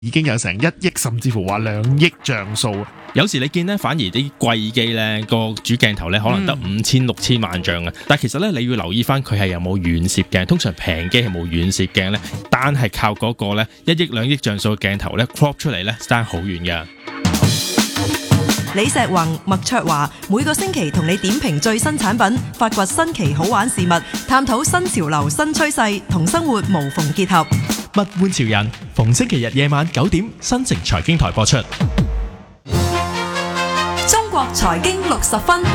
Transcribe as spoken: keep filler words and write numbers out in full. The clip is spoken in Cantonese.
已經有成一億甚至乎話兩億像素。 有時你見咧，反而啲貴機咧個主鏡頭咧可能得五千六千萬像啊，但係其實咧你要留意翻佢係有冇遠攝鏡，通常平機係冇遠攝鏡咧，單係靠嗰個咧一億兩億像素嘅鏡頭咧 crop 出嚟咧爭好遠㗎。 李石宏、麥卓華每個星期同你點評最新產品，發掘新奇好玩事物，探討新潮流新趨勢，同生活無縫結合。 物玩潮人，逢星期日夜晚九點，新城財經台播出。 中國財經六十分。